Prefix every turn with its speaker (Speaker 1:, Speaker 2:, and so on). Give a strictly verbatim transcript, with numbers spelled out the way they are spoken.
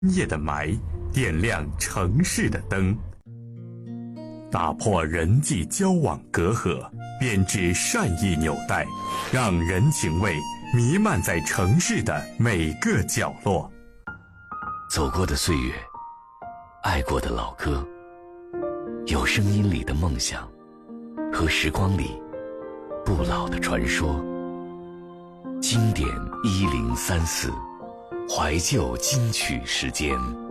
Speaker 1: 夜的霾，点亮城市的灯，打破人际交往隔阂，编织善意纽带，让人情味弥漫在城市的每个角落。
Speaker 2: 走过的岁月，爱过的老歌，有声音里的梦想，和时光里不老的传说。经典一零三四，怀旧金曲时间。